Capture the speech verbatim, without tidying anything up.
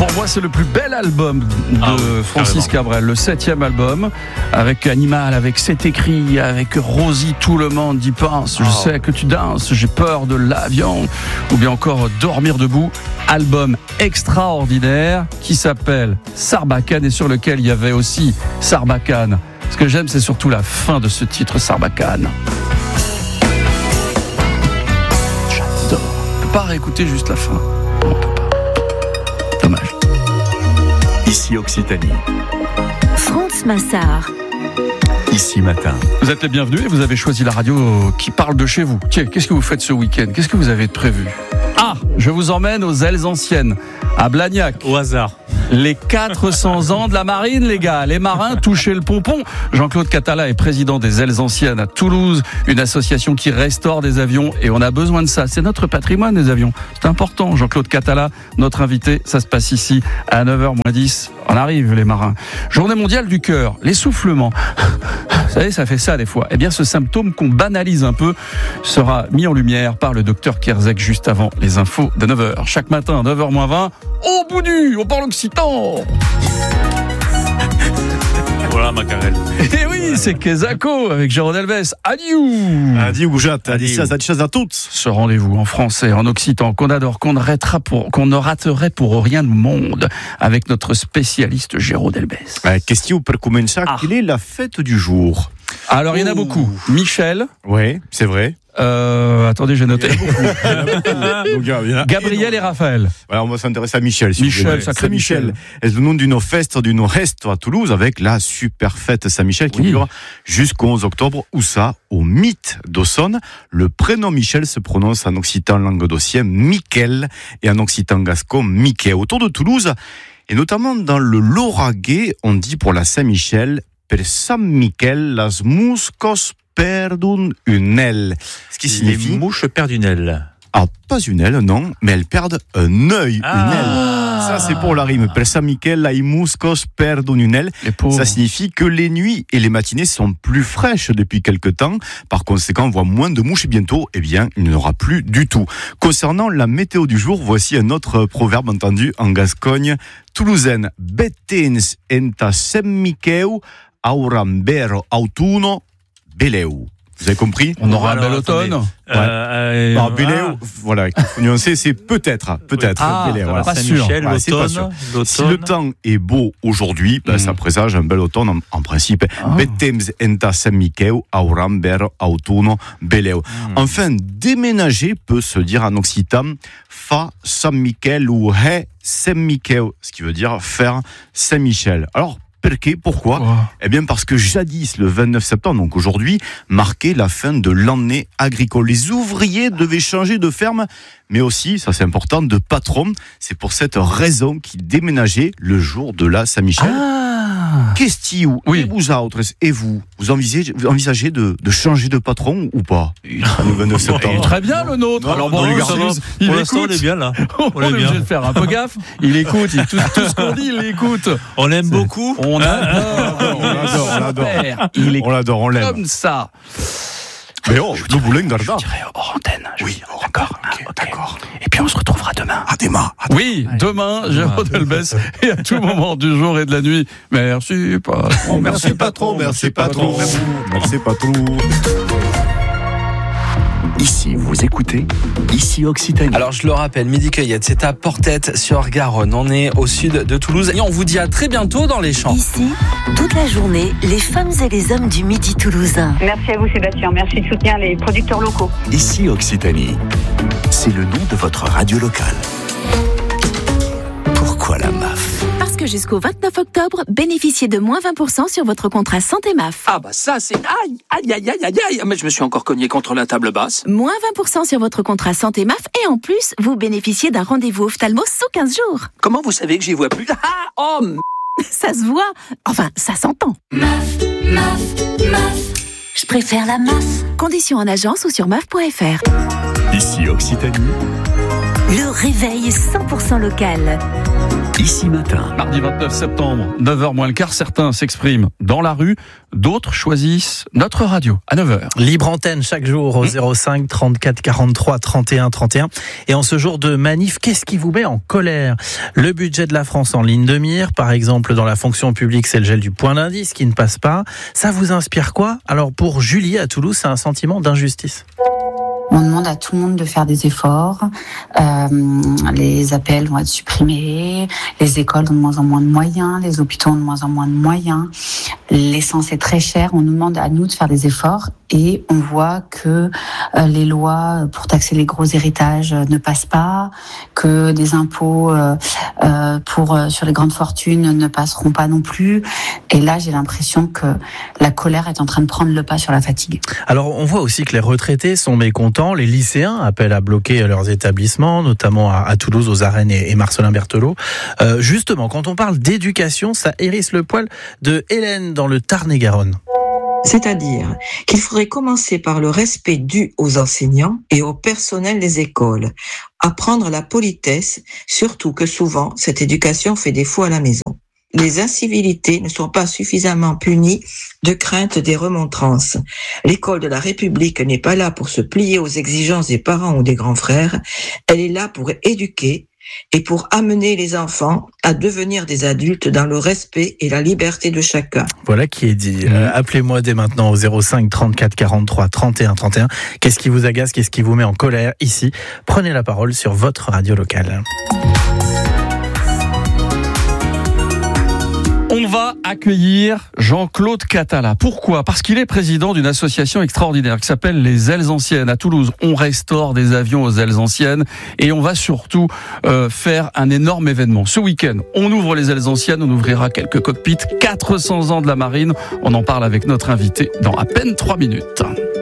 Pour moi, c'est le plus bel album de ah, Francis carrément. Cabrel, le septième album, avec Animal, avec C'est écrit, avec Rosie, tout le monde dit pince, je oh. sais que tu danses, j'ai peur de l'avion, ou bien encore Dormir debout. Album extraordinaire qui s'appelle Sarbacane et sur lequel il y avait aussi Sarbacane. Ce que j'aime, c'est surtout la fin de ce titre, Sarbacane. J'adore. On peut pas réécouter juste la fin. On peut pas. Dommage. Ici Occitanie. France Massard. Ici Matin. Vous êtes les bienvenus et vous avez choisi la radio qui parle de chez vous. Tiens, qu'est-ce que vous faites ce week-end ? Qu'est-ce que vous avez de prévu ? Ah, je vous emmène aux ailes anciennes, à Blagnac. Au hasard. Les quatre cents ans de la marine, les gars. Les marins touchaient le pompon. Jean-Claude Catala est président des ailes anciennes à Toulouse, une association qui restaure des avions et on a besoin de ça. C'est notre patrimoine, les avions. C'est important. Jean-Claude Catala, notre invité, ça se passe ici à neuf heures moins dix. On arrive, les marins. Journée mondiale du cœur, l'essoufflement. Vous savez, ça fait ça des fois. Eh bien, ce symptôme qu'on banalise un peu sera mis en lumière par le docteur Kierzek juste avant les infos de neuf heures. Chaque matin, neuf heures moins vingt, au bout du, on parle occitan. Voilà, Macarel. Et oui, c'est Kezako avec Jérôme Delbès. Adieu. Adieu, Goujat. Adieu à toutes. Ce rendez-vous en français, en occitan, qu'on adore, qu'on ne raterait pour, qu'on ne raterait pour rien au monde, avec notre spécialiste Jérôme Delbès. Euh, question pour commencer. Ah. Quelle est la fête du jour ? Alors, il y en a beaucoup. Michel. Oui, c'est vrai. Euh, attendez, j'ai noté. Donc, Gabriel et Raphaël. Alors, on va s'intéresser à Michel. Si Michel, sacré Michel. C'est le nom d'une fête d'une resto à Toulouse avec la super fête Saint-Michel qui oui. dure jusqu'au onze octobre. Où ça ? Au Mythe d'Aussonne. Le prénom Michel se prononce en occitan languedocien Miquel et en occitan gascon Miquet. Autour de Toulouse, et notamment dans le Lauragais, on dit pour la Saint-Michel Per San Miquel las muscos perdun une aile. Ce qui signifie... Les mouches perdent une aile. Ah, pas une aile, non, mais elles perdent un œil, ah. une aile. Ça, c'est pour la rime. Per San Miquel las muscos perdun une aile. Ça signifie que les nuits et les matinées sont plus fraîches depuis quelque temps. Par conséquent, on voit moins de mouches et bientôt, eh bien, il n'y en aura plus du tout. Concernant la météo du jour, voici un autre proverbe entendu en Gascogne toulousaine. Betens enta San Miquel auram bero autunno beleu. Vous avez compris ? On aura un bel automne. Ouais. Euh, bah, Beleu, ah. voilà, il faut nuancer, c'est peut-être, peut-être. Ah, Beleu, voilà. Pas sûr. Michel, ouais, c'est pas sûr. Si le temps est beau aujourd'hui, bah, mmh. ça présage un bel automne en, en principe. Betems enta San Miquel auram bero autunno beleu. Enfin, déménager peut se dire en occitan fa San Miquel ou he San Miquel, ce qui veut dire faire Saint-Michel. Alors, Pourquoi ? Wow. Eh bien parce que jadis, le vingt-neuf septembre, donc aujourd'hui, marquait la fin de l'année agricole. Les ouvriers devaient changer de ferme, mais aussi, ça c'est important, de patron. C'est pour cette raison qu'ils déménageaient le jour de la Saint-Michel. Ah. Qu'est-ce oui. et vous autres, et vous, vous envisagez, vous envisagez de, de changer de patron ou pas ? Le vingt-neuf septembre. Très bien le nôtre. Non, alors bon, bon, les gars, il pour l'instant, on est bien là. On, on est, est obligé de faire un peu gaffe. Il écoute, il, tout, tout ce qu'on dit, il écoute. On l'aime c'est... beaucoup. On adore. on l'adore, on l'adore. Il est on l'adore, on l'aime. Comme ça. Mais oh, je, vous voulez garder. Je dirais hors antenne. Oui, oh, d'accord, okay, okay. d'accord. Et puis on se retrouvera demain. À demain. À demain. Oui, demain, Jérôme Delbès, et à tout moment du jour et de la nuit. Merci patron. Merci patron. Merci patron. Merci patron. Ici, vous écoutez, ici Occitanie. Alors je le rappelle, Midi Cueillette, c'est à Portette-sur-Garonne. On est au sud de Toulouse et on vous dit à très bientôt dans les champs. Ici, toute la journée, les femmes et les hommes du Midi toulousain. Merci à vous Sébastien, merci de soutenir les producteurs locaux. Ici Occitanie, c'est le nom de votre radio locale. Pourquoi la M A F ? Parce que jusqu'au vingt-neuf octobre, bénéficiez de moins vingt pour cent sur votre contrat santé M A F. Ah bah ça c'est... Aïe, aïe, aïe, aïe, aïe, aïe. Mais je me suis encore cogné contre la table basse. Moins vingt pour cent sur votre contrat santé M A F et en plus, vous bénéficiez d'un rendez-vous ophtalmo sous quinze jours. Comment vous savez que j'y vois plus ? Ah, oh m... Ça se voit. Enfin, ça s'entend. M A F, M A F, M A F. Je préfère la M A F. Conditions en agence ou sur M A F point F R. Ici Occitanie. Le réveil cent pour cent local. Ici Matin. Mardi vingt-neuf septembre, neuf heures moins le quart, certains s'expriment dans la rue, d'autres choisissent notre radio à neuf heures. Libre antenne chaque jour au zéro cinq trente-quatre quarante-trois trente et un trente et un. Et en ce jour de manif, qu'est-ce qui vous met en colère ? Le budget de la France en ligne de mire, par exemple dans la fonction publique, c'est le gel du point d'indice qui ne passe pas. Ça vous inspire quoi ? Alors pour Julie à Toulouse, c'est un sentiment d'injustice. On demande à tout le monde de faire des efforts. Euh, les A P L vont être supprimés, les écoles ont de moins en moins de moyens, les hôpitaux ont de moins en moins de moyens. L'essence est très chère. On nous demande à nous de faire des efforts et on voit que euh, les lois pour taxer les gros héritages ne passent pas, que des impôts euh, euh, pour euh, sur les grandes fortunes ne passeront pas non plus. Et là, j'ai l'impression que la colère est en train de prendre le pas sur la fatigue. Alors, on voit aussi que les retraités sont mécontents. Les lycéens appellent à bloquer leurs établissements, notamment à, à Toulouse, aux Arènes et, et Marcelin Berthelot. Euh, justement, quand on parle d'éducation, ça hérisse le poil de Hélène dans le Tarn-et-Garonne. C'est-à-dire qu'il faudrait commencer par le respect dû aux enseignants et au personnel des écoles. Apprendre la politesse, surtout que souvent, cette éducation fait défaut à la maison. Les incivilités ne sont pas suffisamment punies de crainte des remontrances. L'école de la République n'est pas là pour se plier aux exigences des parents ou des grands frères. Elle est là pour éduquer et pour amener les enfants à devenir des adultes dans le respect et la liberté de chacun. Voilà qui est dit. Euh, appelez-moi dès maintenant au zéro cinq trente-quatre quarante-trois trente et un trente et un. Qu'est-ce qui vous agace ? Qu'est-ce qui vous met en colère ici ? Prenez la parole sur votre radio locale. On va accueillir Jean-Claude Catala. Pourquoi ? Parce qu'il est président d'une association extraordinaire qui s'appelle les Ailes Anciennes. À Toulouse, on restaure des avions aux Ailes Anciennes et on va surtout euh, faire un énorme événement. Ce week-end, on ouvre les Ailes Anciennes, on ouvrira quelques cockpits, quatre cents ans de la marine. On en parle avec notre invité dans à peine trois minutes.